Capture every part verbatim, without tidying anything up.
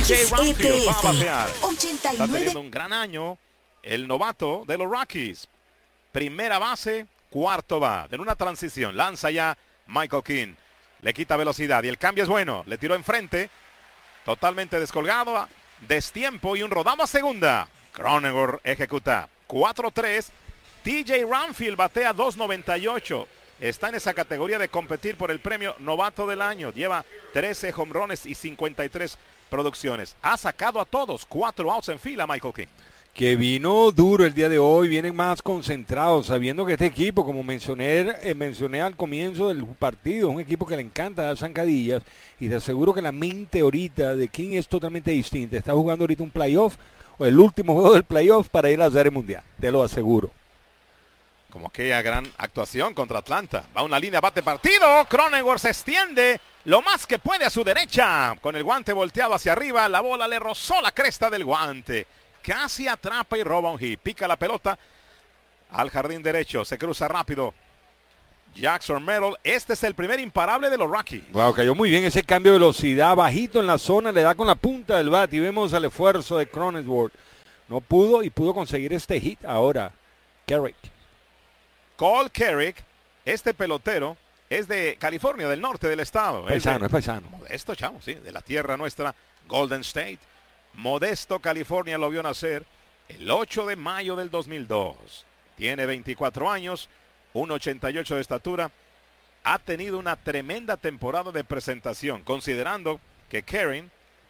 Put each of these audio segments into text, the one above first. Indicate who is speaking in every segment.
Speaker 1: J. Ranfield va a batear.
Speaker 2: ochenta y
Speaker 1: Está
Speaker 2: nueve.
Speaker 1: teniendo un gran año el novato de los Rockies. Primera base, cuarto va. En una transición, lanza ya Michael King. Le quita velocidad y el cambio es bueno. Le tiró enfrente. Totalmente descolgado. Destiempo y un rodado a segunda. Cronenworth ejecuta. cuatro tres. T J. Ranfield batea dos noventa y ocho. Está en esa categoría de competir por el premio novato del año. Lleva trece jonrones y cincuenta y tres producciones. Ha sacado a todos. Cuatro outs en fila, Michael King.
Speaker 3: Que vino duro el día de hoy, vienen más concentrados, sabiendo que este equipo, como mencioné, eh, mencioné al comienzo del partido, es un equipo que le encanta dar zancadillas, y te aseguro que la mente ahorita de King es totalmente distinta. Está jugando ahorita un playoff, o el último juego del playoff para ir a la Serie Mundial, te lo aseguro.
Speaker 1: Como aquella gran actuación contra Atlanta. Va una línea, bate partido. Cronenworth se extiende lo más que puede a su derecha. Con el guante volteado hacia arriba, la bola le rozó la cresta del guante. Casi atrapa y roba un hit. Pica la pelota al jardín derecho. Se cruza rápido Jackson Merrill. Este es el primer imparable de los Rockies.
Speaker 3: Wow, cayó muy bien ese cambio de velocidad. Bajito en la zona, le da con la punta del bat. Y vemos el esfuerzo de Cronenworth. No pudo y pudo conseguir este hit ahora. Carrick.
Speaker 1: Cole Carrick, este pelotero, es de California, del norte del estado.
Speaker 3: Paisano,
Speaker 1: es, de,
Speaker 3: es paisano.
Speaker 1: Modesto, chavo, sí, de la tierra nuestra, Golden State. Modesto, California, lo vio nacer el ocho de mayo del dos mil dos. Tiene veinticuatro años, uno ochenta y ocho de estatura. Ha tenido una tremenda temporada de presentación, considerando que Karen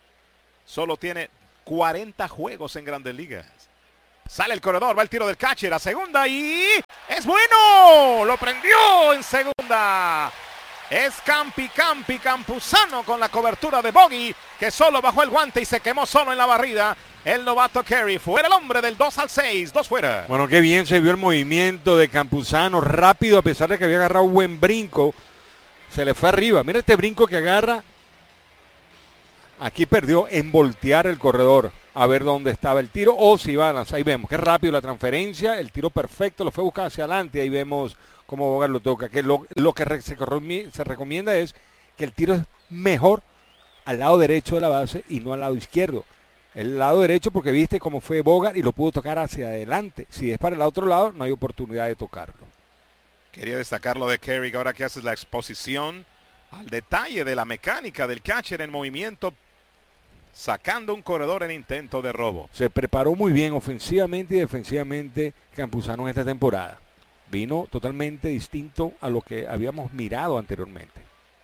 Speaker 1: solo tiene cuarenta juegos en Grandes Ligas. Sale el corredor, va el tiro del catcher a segunda y ¡es bueno! Lo prendió en segunda. Es Campi Campi Campuzano con la cobertura de Bogey, que solo bajó el guante y se quemó solo en la barrida. El novato Carey fuera el hombre del dos al seis, dos fuera.
Speaker 3: Bueno, qué bien se vio el movimiento de Campuzano, rápido, a pesar de que había agarrado un buen brinco. Se le fue arriba. Mira este brinco que agarra. Aquí perdió en voltear el corredor a ver dónde estaba el tiro o si iba a lanzar. Ahí vemos que rápido la transferencia, el tiro perfecto, lo fue a buscar hacia adelante. Ahí vemos cómo Bogart lo toca. Que lo, lo que re, se, se recomienda es que el tiro es mejor al lado derecho de la base y no al lado izquierdo. El lado derecho porque viste cómo fue Bogart y lo pudo tocar hacia adelante. Si es para el otro lado, no hay oportunidad de tocarlo.
Speaker 1: Quería destacar lo de Carrick ahora que haces la exposición al detalle de la mecánica del catcher en movimiento, sacando un corredor en intento de robo.
Speaker 3: Se preparó muy bien ofensivamente y defensivamente Campuzano en esta temporada. Vino totalmente distinto a lo que habíamos mirado anteriormente.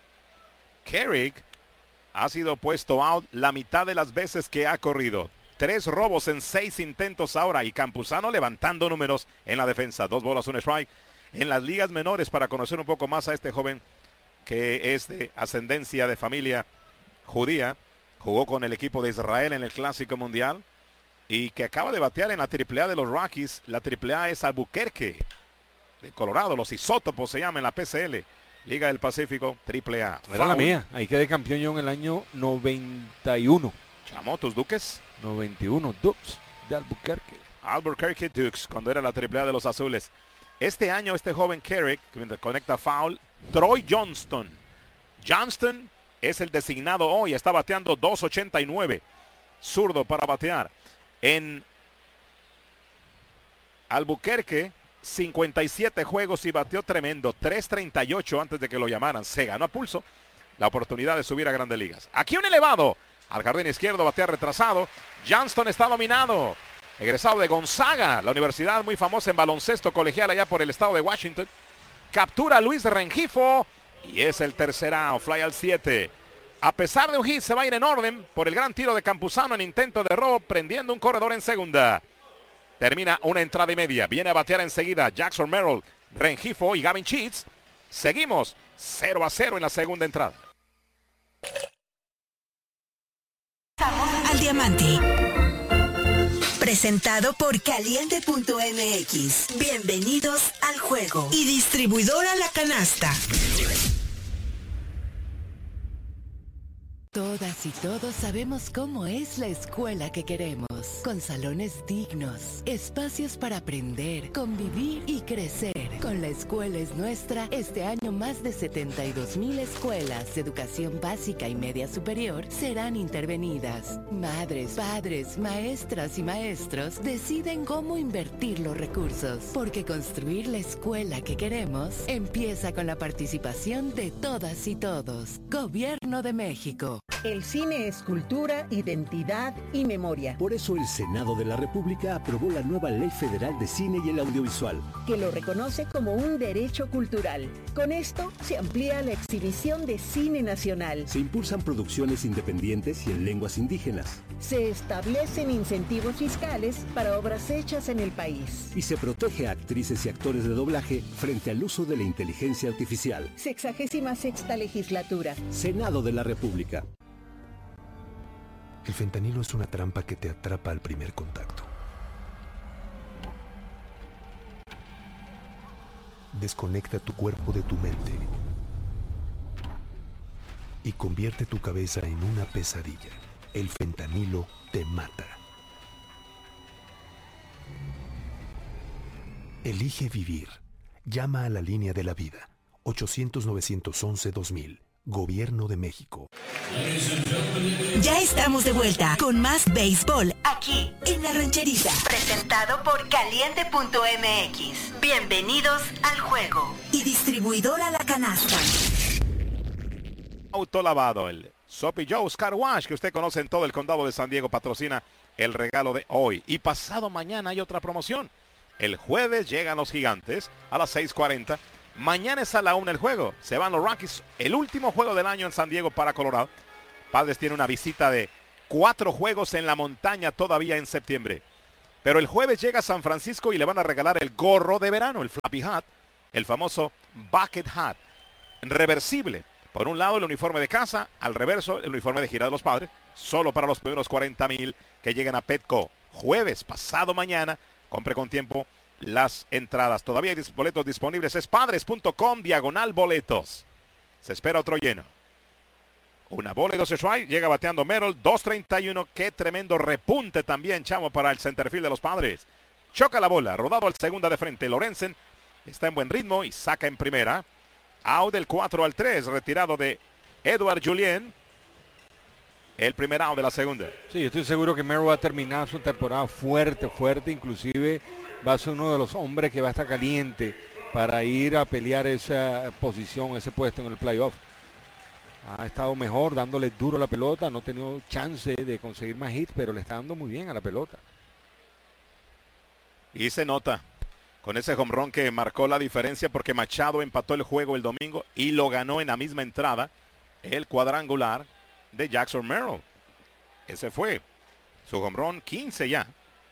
Speaker 1: Carrick ha sido puesto out la mitad de las veces que ha corrido. Tres robos en seis intentos ahora y Campuzano levantando números en la defensa. Dos bolas, un strike en las ligas menores para conocer un poco más a este joven que es de ascendencia de familia judía. Jugó con el equipo de Israel en el Clásico Mundial y que acaba de batear en la triple A de los Rockies. La triple A es Albuquerque, de Colorado. Los Isótopos se llama en la P C L. Liga del Pacífico, triple A.
Speaker 3: Era la mía. Ahí quedé campeón yo en el año noventa y uno.
Speaker 1: Llamó tus Duques.
Speaker 3: noventa y uno, Dukes de Albuquerque.
Speaker 1: Albuquerque Dukes, cuando era la triple A de los Azules. Este año este joven Carrick, que conecta foul, Troy Johnston. Johnston es el designado hoy, está bateando dos ochenta y nueve. Zurdo para batear. En Albuquerque, cincuenta y siete juegos y bateó tremendo. tres treinta y ocho antes de que lo llamaran. Se ganó a pulso la oportunidad de subir a Grandes Ligas. Aquí un elevado al jardín izquierdo, batea retrasado. Johnston está dominado. Egresado de Gonzaga, la universidad muy famosa en baloncesto colegial allá por el estado de Washington. Captura a Luis Rengifo y es el tercer out, fly al siete. A pesar de un hit se va a ir en orden por el gran tiro de Campuzano en intento de robo, prendiendo un corredor en segunda. Termina una entrada y media, viene a batear enseguida Jackson Merrill, Rengifo y Gavin Sheets. Seguimos cero a cero en la segunda entrada.
Speaker 2: Al diamante. Presentado por Caliente punto M X. Bienvenidos al juego. Y distribuidora La Canasta.
Speaker 4: Todas y todos sabemos cómo es la escuela que queremos. Con salones dignos, espacios para aprender, convivir y crecer. Con La Escuela es Nuestra, este año más de setenta y dos mil escuelas de educación básica y media superior serán intervenidas. Madres, padres, maestras y maestros deciden cómo invertir los recursos, porque construir la escuela que queremos empieza con la participación de todas y todos. Gobierno de México.
Speaker 5: El cine es cultura, identidad y memoria.
Speaker 6: Por eso el Senado de la República aprobó la nueva Ley Federal de Cine y el Audiovisual,
Speaker 5: que lo reconoce como un derecho cultural. Con esto se amplía la exhibición de cine nacional.
Speaker 6: Se impulsan producciones independientes y en lenguas indígenas.
Speaker 5: Se establecen incentivos fiscales para obras hechas en el país.
Speaker 6: Y se protege a actrices y actores de doblaje frente al uso de la inteligencia artificial.
Speaker 5: Sexagésima sexta legislatura.
Speaker 6: Senado de la República.
Speaker 7: El fentanilo es una trampa que te atrapa al primer contacto. Desconecta tu cuerpo de tu mente y convierte tu cabeza en una pesadilla. El fentanilo te mata. Elige vivir. Llama a la línea de la vida. ochocientos, novecientos once, dos mil. Gobierno de México.
Speaker 2: Ya estamos de vuelta con más béisbol aquí en La Rancherita. Presentado por Caliente punto M X. Bienvenidos al juego. Y distribuidora La Canasta.
Speaker 1: Autolavado, el Soapy Joe's Car Wash, que usted conoce en todo el condado de San Diego, patrocina el regalo de hoy. Y pasado mañana hay otra promoción. El jueves llegan los Gigantes a las seis cuarenta. Mañana es a la una el juego. Se van los Rockies. El último juego del año en San Diego para Colorado. Padres tiene una visita de cuatro juegos en la montaña todavía en septiembre. Pero el jueves llega a San Francisco y le van a regalar el gorro de verano, el Flappy Hat, el famoso Bucket Hat, reversible. Por un lado el uniforme de casa, al reverso el uniforme de gira de los Padres, solo para los primeros cuarenta mil que lleguen a Petco. Jueves, pasado mañana, compre con tiempo las entradas. Todavía hay boletos disponibles. Es padres punto com diagonal boletos. Se espera otro lleno. Una bola y dos strikes. Llega bateando Merrill. dos treinta y uno. Qué tremendo repunte también, chamo, para el centerfield de los Padres. Choca la bola. Rodado al segunda de frente. Lorenzen está en buen ritmo y saca en primera. Out del cuatro al tres. Retirado de Edward Julien. El primer out de la segunda.
Speaker 3: Sí, yo estoy seguro que Merrill va a terminar su temporada fuerte, fuerte. Inclusive va a ser uno de los hombres que va a estar caliente para ir a pelear esa posición, ese puesto en el playoff. Ha estado mejor, dándole duro a la pelota, no ha tenido chance de conseguir más hits, pero le está dando muy bien a la pelota.
Speaker 1: Y se nota con ese home run que marcó la diferencia porque Machado empató el juego el domingo y lo ganó en la misma entrada, el cuadrangular de Jackson Merrill. Ese fue su home run quince ya.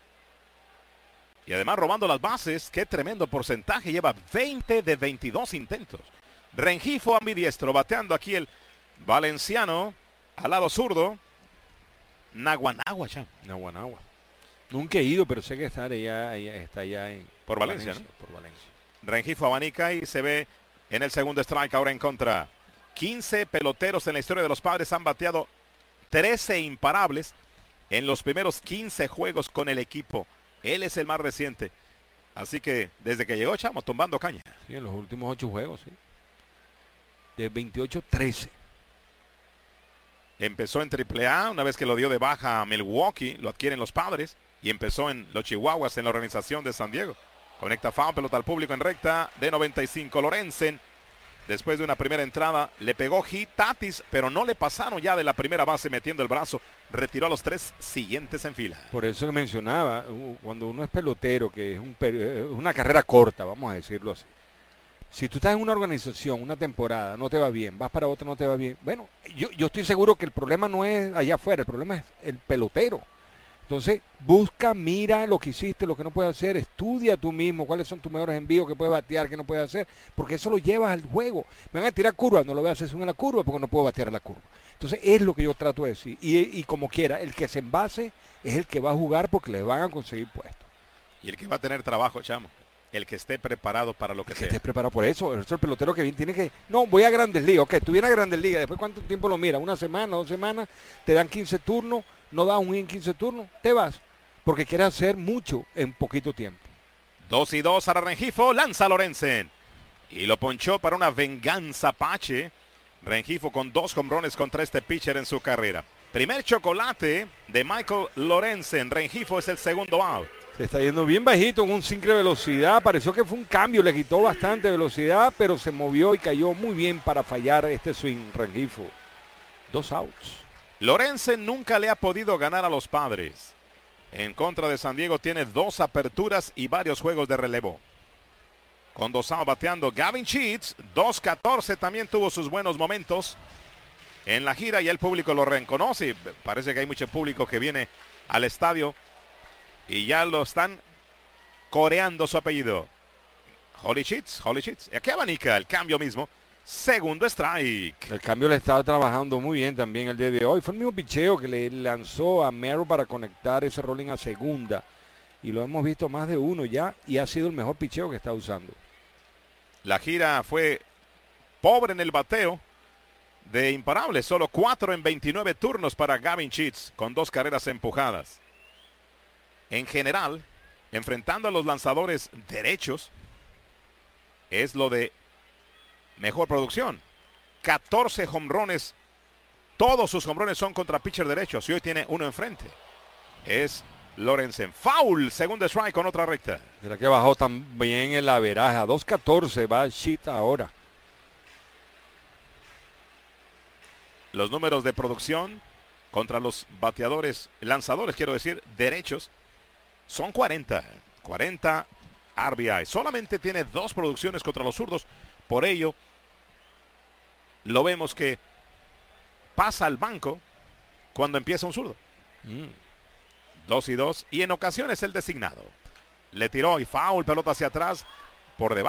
Speaker 1: Y además robando las bases, qué tremendo porcentaje, lleva veinte de veintidós intentos. Rengifo ambidiestro, bateando aquí el valenciano al lado zurdo. Naguanagua, cham.
Speaker 3: Naguanagua. Nunca he ido, pero sé que está allá, está allá en...
Speaker 1: Por Valencia,
Speaker 3: Valencia,
Speaker 1: ¿no?
Speaker 3: Por Valencia.
Speaker 1: Rengifo abanica y se ve en el segundo strike ahora en contra. quince peloteros en la historia de los Padres han bateado trece imparables en los primeros quince juegos con el equipo. Él es el más reciente. Así que desde que llegó, chamo, tumbando caña.
Speaker 3: Sí, en los últimos ocho juegos, sí. De veintiocho trece.
Speaker 1: Empezó en triple A, una vez que lo dio de baja a Milwaukee, lo adquieren los Padres. Y empezó en los Chihuahuas en la organización de San Diego. Conecta foul, pelota al público en recta de noventa y cinco. Lorenzen, después de una primera entrada, le pegó hit Tatis, pero no le pasaron ya de la primera base metiendo el brazo. Retiró a los tres siguientes en fila.
Speaker 3: Por eso que mencionaba, cuando uno es pelotero, que es un, una carrera corta, vamos a decirlo así. Si tú estás en una organización, una temporada, no te va bien, vas para otra, no te va bien. Bueno, yo, yo estoy seguro que el problema no es allá afuera, el problema es el pelotero. Entonces, busca, mira lo que hiciste, lo que no puedes hacer, estudia tú mismo cuáles son tus mejores envíos que puedes batear, que no puedes hacer, porque eso lo llevas al juego. Me van a tirar curvas, no lo voy a hacer en la curva porque no puedo batear a la curva. Entonces, es lo que yo trato de decir. Y, y como quiera, el que se envase es el que va a jugar porque le van a conseguir puestos.
Speaker 1: Y el que va a tener trabajo, chamo. El que esté preparado para lo que
Speaker 3: el
Speaker 1: sea.
Speaker 3: Que esté preparado por eso. Es el pelotero que tiene que... No, voy a Grandes Ligas. Ok, tú vienes a Grandes Ligas. Después, ¿cuánto tiempo lo miras? Una semana, dos semanas. Te dan quince turnos. No das un en quince turnos. Te vas. Porque quieres hacer mucho en poquito tiempo.
Speaker 1: dos y dos para Rengifo, lanza Lorenzen. Y lo ponchó para una venganza Pache. Rengifo con dos hombrones contra este pitcher en su carrera. Primer chocolate de Michael Lorenzen. Rengifo es el segundo out.
Speaker 3: Se está yendo bien bajito en un single de velocidad. Pareció que fue un cambio, le quitó bastante velocidad, pero se movió y cayó muy bien para fallar este swing. Rengifo. Dos outs.
Speaker 1: Lorenzen nunca le ha podido ganar a los Padres. En contra de San Diego tiene dos aperturas y varios juegos de relevo. Con dos outs bateando Gavin Sheets. dos catorce también tuvo sus buenos momentos en la gira y el público lo reconoce. Parece que hay mucho público que viene al estadio y ya lo están coreando su apellido. Holly Sheets, Holly Sheets. Aquí abanica el cambio mismo. Segundo strike.
Speaker 3: El cambio le estaba trabajando muy bien también el día de hoy. Fue el mismo picheo que le lanzó a Merrill para conectar ese rolling a segunda. Y lo hemos visto más de uno ya y ha sido el mejor picheo que está usando.
Speaker 1: La gira fue pobre en el bateo de imparables. Solo cuatro en veintinueve turnos para Gavin Sheets con dos carreras empujadas. En general, enfrentando a los lanzadores derechos, es lo de mejor producción. catorce jonrones. Todos sus jonrones son contra pitcher derechos y hoy tiene uno enfrente. Es Lorenzen. Foul, segundo strike con otra recta.
Speaker 3: Mira que bajó también el averaje. A dos catorce va Sheet ahora.
Speaker 1: Los números de producción contra los bateadores, lanzadores, quiero decir, derechos, son cuarenta. cuarenta R B I. Solamente tiene dos producciones contra los zurdos. Por ello, lo vemos que pasa al banco cuando empieza un zurdo. Mm. Dos y dos. Y en ocasiones el designado. Le tiró y foul, pelota hacia atrás, por debajo.